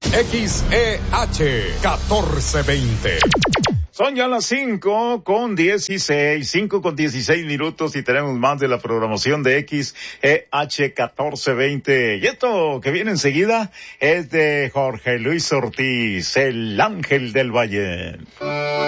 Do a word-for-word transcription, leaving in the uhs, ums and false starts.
X E H catorce veinte. Son ya las cinco con dieciséis, cinco con dieciséis minutos y tenemos más de la programación de X E H catorce veinte. Y esto que viene enseguida es de Jorge Luis Ortiz, el Ángel del Valle.